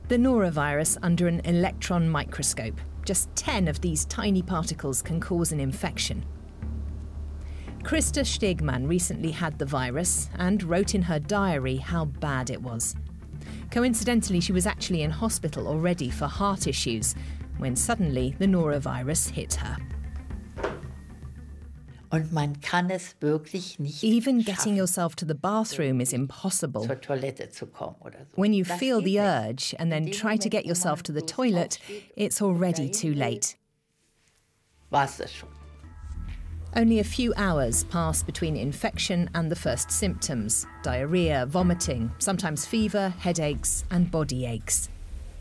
The norovirus under an electron microscope. Just 10 of these tiny particles can cause an infection. Christa Stegmann recently had the virus and wrote in her diary how bad it was. Coincidentally, she was actually in hospital already for heart issues when suddenly the norovirus hit her. Und man kann es wirklich nicht Even getting yourself to the bathroom is impossible. zur Toilette zu kommen oder so. When you Das feel geht the nicht. urge and then try to get yourself to the toilet, it's already too late. War's das schon. Only a few hours pass between infection and the first symptoms: diarrhea, vomiting, sometimes fever, headaches and body aches.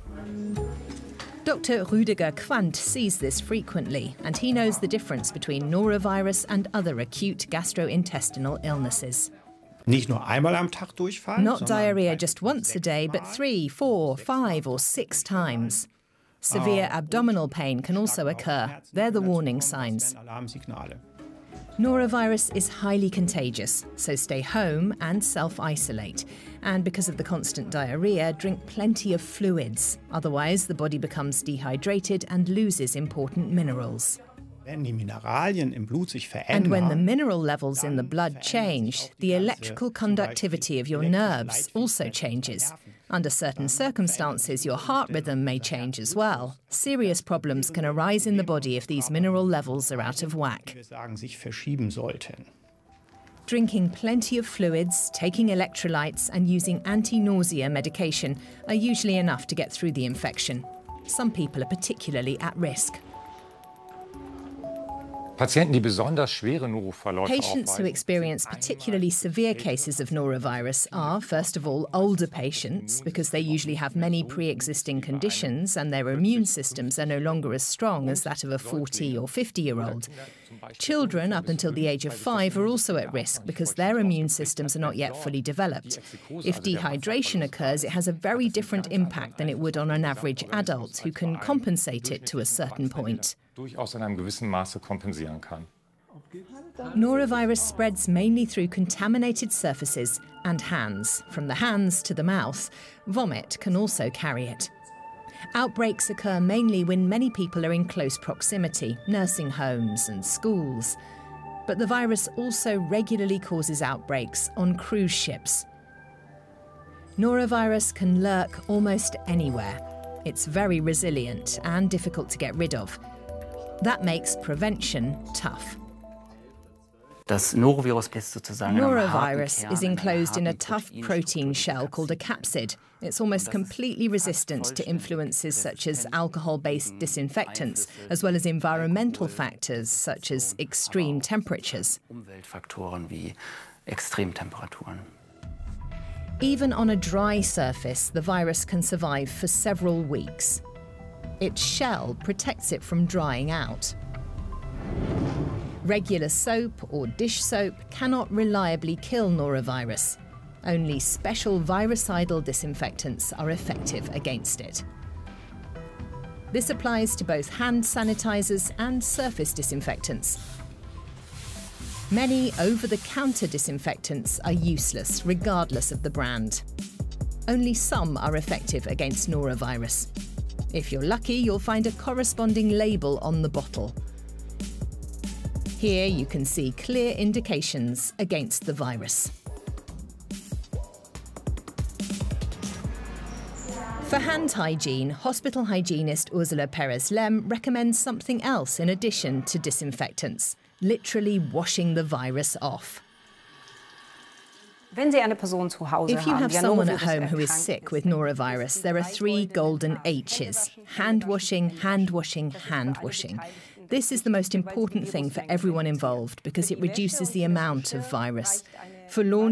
Dr. Rüdiger Quandt sees this frequently, and he knows the difference between norovirus and other acute gastrointestinal illnesses. Nicht nur einmal am Tag Durchfall, Not sondern diarrhea 3 just bis once a 6 day, but Mal. 3, 4, 5 or 6 times. Severe abdominal pain can also occur. They're the warning signs. Alarmsignale. Norovirus is highly contagious, so stay home and self-isolate. And because of the constant diarrhea, drink plenty of fluids. Otherwise, the body becomes dehydrated and loses important minerals. Wenn die Mineralien im Blut sich And when the verändern, mineral levels in the blood change, the electrical conductivity of your nerves also changes. Under certain circumstances, your heart rhythm may change as well. Serious problems can arise in the body if these mineral levels are out of whack. wir sagen, sich verschieben sollten. Drinking plenty of fluids, taking electrolytes and using anti-nausea medication are usually enough to get through the infection. Some people are particularly at risk. Patienten, die besonders schwere Noroverläufe Patients who experience particularly severe cases of norovirus are, first of all, older patients, because they usually have many pre-existing conditions and their immune systems are no longer as strong as that of a 40 or 50-year-old. Children up until the age of 5 are also at risk because their immune systems are not yet fully developed. If dehydration occurs, it has a very different impact than it would on an average adult, who can compensate it to a certain point. durchaus in einem gewissen Maße kompensieren kann. Norovirus spreads mainly through contaminated surfaces and hands. From the hands to the mouth, vomit can also carry it. Outbreaks occur mainly when many people are in close proximity, nursing homes and schools. But the virus also regularly causes outbreaks on cruise ships. Norovirus can lurk almost anywhere. It's very resilient and difficult to get rid of. That makes prevention tough. Das Norovirus ist sozusagen in einem harten Norovirus Kern, is einer enclosed in a harten tough Proteinstruktur, protein die shell called a capsid. It's almost completely resistant to influences such as alcohol-based disinfectants, as well as environmental factors such as extreme temperatures. Umweltfaktoren wie Extremtemperaturen. Even on a dry surface, the virus can survive for several weeks. Its shell protects it from drying out. Regular soap or dish soap cannot reliably kill norovirus. Only special virucidal disinfectants are effective against it. This applies to both hand sanitizers and surface disinfectants. Many over-the-counter disinfectants are useless, regardless of the brand. Only some are effective against norovirus. If you're lucky, you'll find a corresponding label on the bottle. Here you can see clear indications against the virus. For hand hygiene, hospital hygienist Ursula Perez-Lem recommends something else in addition to disinfectants: literally washing the virus off. If you have someone at home who is sick with norovirus, there are 3 golden H's: hand washing, hand washing, hand washing. This is the most important thing for everyone involved because it reduces the amount of virus. For laundry,